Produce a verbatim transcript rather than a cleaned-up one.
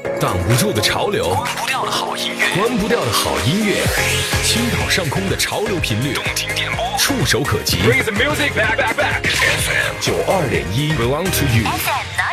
挡不住的潮流， 关不掉的好音乐， 关不掉的好音乐，青岛上空的潮流频率， 动听点播， 触手可及。 Bring the music back back back. F M 九二点一 belong to you。 F M